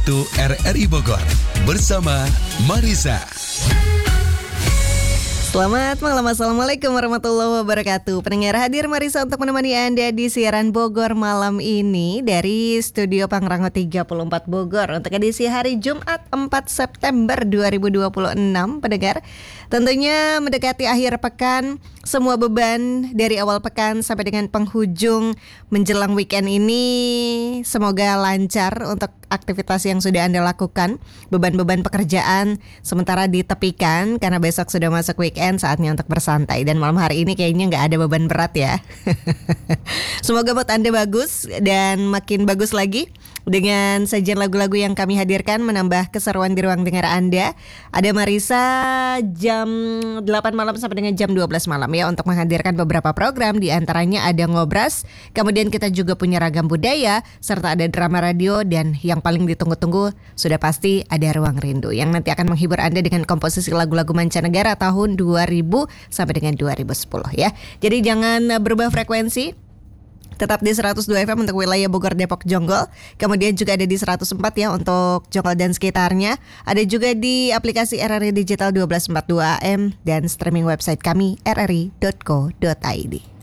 1 RRI Bogor bersama Marisa. Selamat malam, Assalamualaikum warahmatullahi wabarakatuh. Pendengar, hadir Marisa untuk menemani Anda di siaran Bogor malam ini dari Studio Pangrango 34 Bogor untuk edisi hari Jumat 4 September 2026. Pendengar, tentunya mendekati akhir pekan, semua beban dari awal pekan sampai dengan penghujung menjelang weekend ini semoga lancar untuk aktivitas yang sudah Anda lakukan. Beban-beban pekerjaan sementara ditepikan karena besok sudah masuk weekend, saatnya untuk bersantai. Dan malam hari ini kayaknya gak ada beban berat ya. Semoga mood Anda bagus dan makin bagus lagi dengan sajian lagu-lagu yang kami hadirkan menambah keseruan di ruang dengar Anda. Ada Marisa jam 8 malam sampai dengan jam 12 malam ya untuk menghadirkan beberapa program. Di antaranya ada Ngobras, kemudian kita juga punya Ragam Budaya, serta ada drama radio, dan yang paling ditunggu-tunggu sudah pasti ada Ruang Rindu yang nanti akan menghibur Anda dengan komposisi lagu-lagu mancanegara tahun 2000 sampai dengan 2010 ya. Jadi jangan berubah frekuensi. Tetap di 102 FM untuk wilayah Bogor, Depok, Jonggol. Kemudian juga ada di 104 ya untuk Jonggol dan sekitarnya. Ada juga di aplikasi RRI Digital 1242 AM dan streaming website kami rri.co.id.